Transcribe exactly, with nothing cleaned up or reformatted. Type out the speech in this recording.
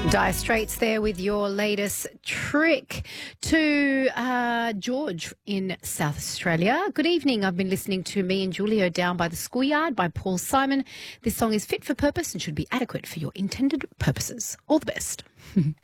Dire Straits there with your latest trick. To uh, George in South Australia. Good evening. I've been listening to Me and Julio Down by the Schoolyard by Paul Simon. This song is fit for purpose and should be adequate for your intended purposes. All the best.